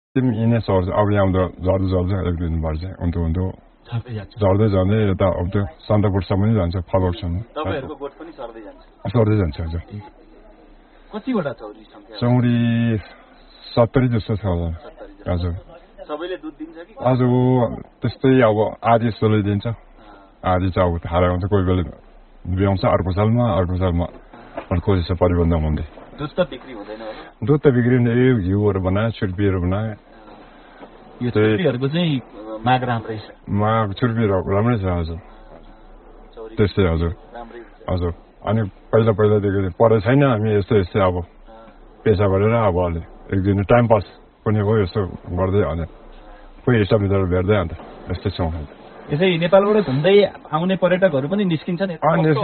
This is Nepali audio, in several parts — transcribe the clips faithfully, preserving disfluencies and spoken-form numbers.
तिमी यिनै सर्छ अब यहाँ झर्दै झर्दै एक दिन भर चाहिँ हुँदो हुँदो झर्दै जाँदै यता अब त्यो सन्दकपुरसम्म पनि जान्छ फलौटसम्म तपाईँहरूको गोठ पनि सर्दै जान्छ सर्दै जान्छ हजुर कतिवटा चौरी संख्या चौरी सत्तरी जस्तो छ होला हजुर सबैले दुध दिन्छ कि हजुर त्यस्तै अब आधी जस्तोले दिन्छ आधी चाहिँ अब थाहा हुन्छ कोही बेला ब्याउँछ अर्को सालमा अर्को सालमा कोही छ परिबन्ध हुँदै दुध त बिक्री हुँदैन दुध त बिक्री हुँदैन यो घिउहरू बनायो छुर्पीहरू बनायो यो छुर्पीहरूको चाहिँ माग राम्रै छ माग छुर्पीहरू राम्रै छ हजुर त्यस्तै हजुर हजुर अनि पहिला पहिलादेखि पढाइ छैन हामी यस्तो यस्तै अब पेसा गरेर अब अलि एक दिन टाइम पास पनि हो यस्तो गर्दै अनि कोही हिसाब मिलेर भेट्दै अन्त यस्तै छौँ यसै नेपालबाट घुम्दै आउने पर्यटकहरू पनि निस्किन्छ नि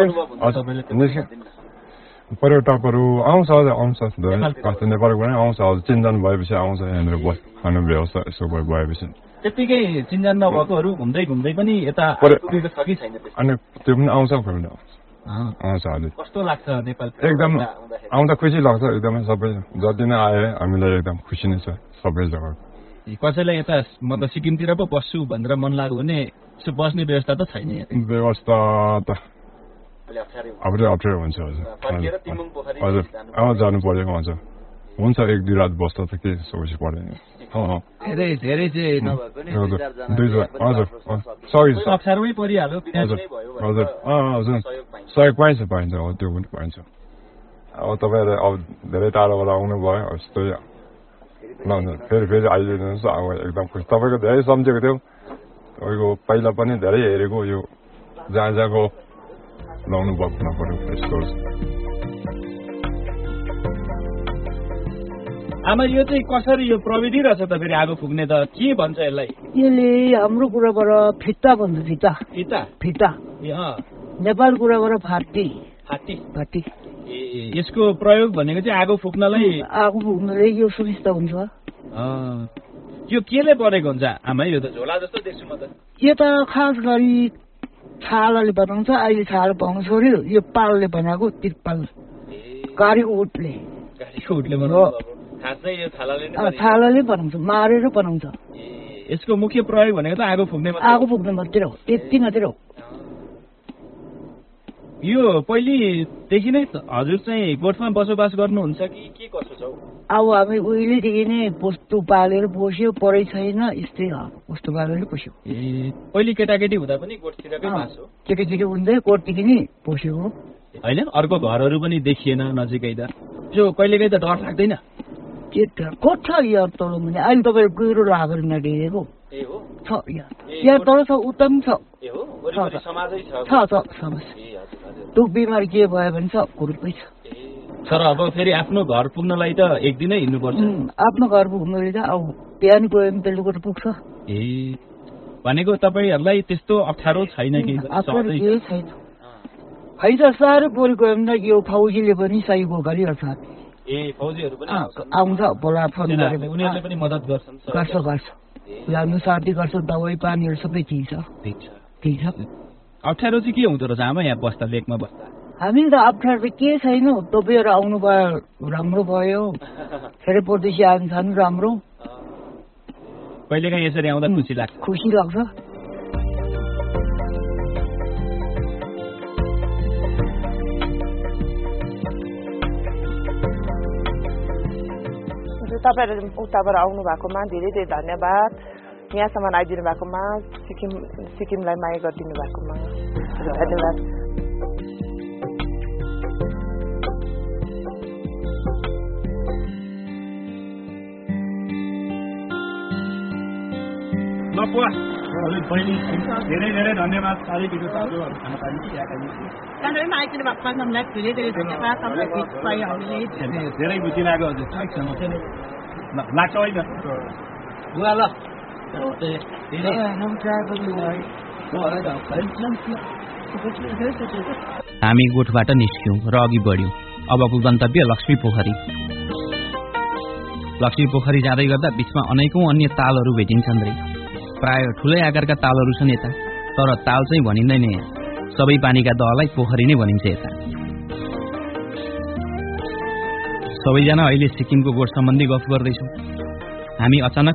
पर्यटकहरू आउँछ हजुर आउँछ नेपालको पनि आउँछ हजुर चिन्जान भएपछि आउँछ यहाँनिर बस खानु व्यवस्था यसो भएपछि त्यतिकै चिन्जान नभएकोहरू घुम्दै घुम्दै पनि यता छ कि छैन अनि त्यो पनि आउँछ कोही पनि आउँछ हजुर कस्तो लाग्छ नेपाल एकदम आउँदा खुसी लाग्छ एकदमै सबै जति नै आए हामीलाई एकदम खुसी नै छ सबै जग्गा कसैलाई यता म त सिक्किमतिर पो बस्छु भनेर मन लाग्यो भने यसो बस्ने व्यवस्था त छैन व्यवस्था त अप्ठ्यारो अप्ठ्यारो हुन्छ हजुर हजुर अँ जानु परेको हुन्छ हुन्छ एक दुई रात बस्दा त के समस्या पर्दैन धेरै धेरै चाहिँ हजुर हजुर अप्ठ्यारोमै परिहाल्यो हजुर हजुर अँ हजुर सहयोग पाइन्छ पाइन्छ हो त्यो पनि पाइन्छ अब तपाईँहरू अब धेरै टाढोबाट आउनुभयो यस्तो ल फेरि फेरि आइदिनुहोस् अब एकदम खुसी तपाईँको धेरै सम्झेको थियो तपाईँको पहिला पनि धेरै हेरेको यो जहाँ जहाँको लाउनु भएको नपऱ्यो यस्तो आमा यो चाहिँ कसरी यो प्रविधि रहेछ त फेरि आगो फुक्ने त के भन्छ यसलाई यसले हाम्रो कुराबाट फित्ता भन्छ फित्ता फित्ता फित्ता नेपाल कुराबाट फाटी फाटी फाटी यसको प्रयोग भनेको चाहिँ आगो फुक्नलाई आगो फुक्नलाई यो सुविस्ता हुन्छ यो केले बनेको हुन्छ आमा यो त झोला जस्तो देख्छु म त यो त खास गरी छालाले बनाउँछ अहिले छाला पाउनु छोड्यो यो पालले बनाएको तिरपाल गाडीको उठले गाडीको उठले बनाउँछ थालाले बनाउँछ मारेर बनाउँछ यसको मुख्य प्रयोग भनेको त आगो फुक्ने आगो फुक्ने मात्रै हो त्यति मात्रै हो यो पहिलेदेखि नै हजुर चाहिँ गोठमा बसोबास गर्नुहुन्छ कि के कसो छ अब हामी उहिलेदेखि नै पोस्तो पालेर पोस्यो पढाइ छैन यस्तै पोस्तो पालेर पोस्यो ए पहिले केटाकेटी हुँदा पनि गोठतिरकै बास हो केटाकेटी हुँदै गोठदेखि नै पोस्यो हो होइन अर्को घरहरू पनि देखिएन नजिकै त यो कहिलेकाहीँ त डर लाग्दैन के कोठ छ यहाँ तल मुनि अहिले तपाईँ कुहिरो लागेर नडेरेको छ यहाँ तल छ उत्तम छ छ समाज त्यो बिमारी के भयो भने छ ग्रुपै छ तर अब फेरि आफ्नो घर पुग्नलाई त एक दिनै हिँड्नुपर्छ आफ्नो घर पुग्नलाई त अब बिहान गयो भने बेलुका पुग्छ ए भनेको तपाईँहरूलाई त्यस्तो अप्ठ्यारो छैन कि केही छैन खै त साह्रो परि गयो भने यो फौजीले पनि सही गरिहाल्छ ए फौजीहरू पनि आउँछ बोला फोन गरेर उनीहरूले पनि मद्दत गर्छन् गर्छ गर्छ लानु साथी गर्छ दवाई पानीहरू सबै ठिक छ ठिक छ अप्ठ्यारो चाहिँ के हुँदो रहेछ आमा यहाँ बस्दा लेकमा बस्दा हामी त अप्ठ्यारो त के छैन तपाईँहरू आउनु भयो राम्रो भयो फेरि परदेशी आउनु छ राम्रो कहिलेकाहीँ यसरी आउँदा खुसी लाग्छ खुसी लाग्छ तपाईँहरू उताबाट आउनु भएकोमा धेरै धेरै धन्यवाद यहाँसम्म आइदिनु भएकोमा सिक्किम सिक्किमलाई माया गरिदिनु भएकोमा धन्यवाद धेरै धेरै धन्यवाद आइदिनु भएकोमा हामीलाई धेरै धेरै धन्यवाद धेरै खुसी लाग्यो हजुर लाग्छ होइन ल हामी गोठबाट निस्क्यौं र अघि बढ्यौं अबको गन्तव्य लक्ष्मी पोखरी लक्ष्मी पोखरी जाँदै गर्दा बीचमा अनेकौं अन्य तालहरू भेटिन्छन् रे प्राय ठूलै आकारका तालहरू छन् यता तर ताल चाहिँ भनिँदैन यहाँ सबै पानीका दहलाई पोखरी नै भनिन्छ यता सबैजना अहिले सिक्किमको गोठ सम्बन्धी गफ गर्दैछौं हामी अचानक